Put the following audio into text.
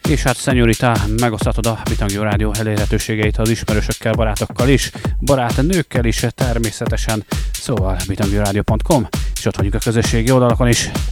És hát Szenyorita, megosztatod a Bitangjó Rádió elérhetőségeit az ismerősökkel, barátokkal is, barátnőkkel is természetesen, szóval bitangjóradio.com, és ott vagyunk a közösségi oldalakon is.